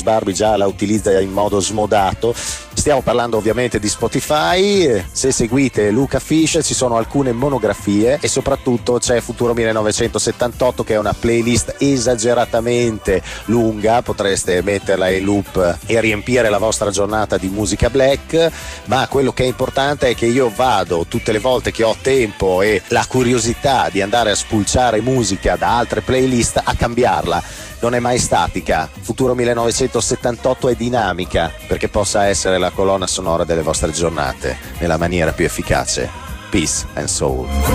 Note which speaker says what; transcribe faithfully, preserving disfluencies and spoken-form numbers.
Speaker 1: Barbie già la utilizza in modo smodato. Stiamo parlando ovviamente di Spotify. Se seguite Luca Fish ci sono alcune monografie e soprattutto c'è Futuro millenovecentosettantotto, che è una playlist esageratamente lunga, potreste metterla in loop e riempire la vostra giornata di musica black, ma quello che è importante è che io vado tutte le volte che ho tempo e la curiosità di andare a spulciare musica da altre playlist a cambiarla. Non è mai statica. Futuro millenovecentosettantotto è dinamica perché possa essere la colonna sonora delle vostre giornate nella maniera più efficace. Peace and soul.